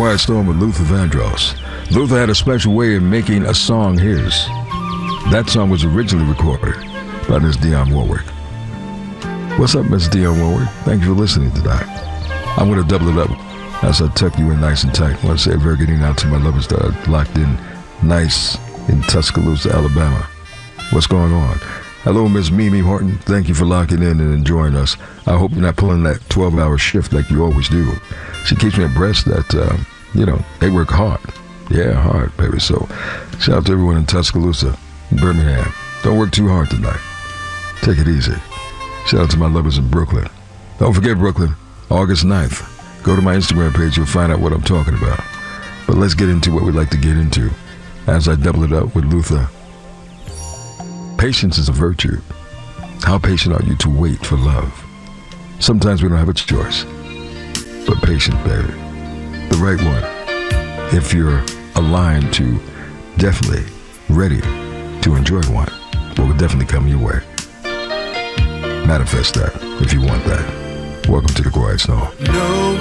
Quiet Storm with Luther Vandross. Luther had a special way of making a song his. That song was originally recorded by Miss Dionne Warwick. What's up, Miss Dionne Warwick? Thank you for listening tonight. I'm going to double it up as I tuck you in nice and tight. I want to say a very good evening out to my lovers that are locked in nice in Tuscaloosa, Alabama. What's going on? Hello, Miss Mimi Horton. Thank you for locking in and enjoying us. I hope you're not pulling that 12-hour shift like you always do. She keeps me abreast that, they work hard. Yeah, hard, baby. So shout out to everyone in Tuscaloosa, Birmingham. Don't work too hard tonight. Take it easy. Shout out to my lovers in Brooklyn. Don't forget Brooklyn, August 9th. Go to my Instagram page. You'll find out what I'm talking about. But let's get into what we like to get into as I double it up with Luther. Patience is a virtue. How patient are you to wait for love? Sometimes we don't have a choice. But patience, baby. The right one. If you're aligned to definitely ready to enjoy one, will definitely come your way. Manifest that if you want that. Welcome to the Quiet Storm. No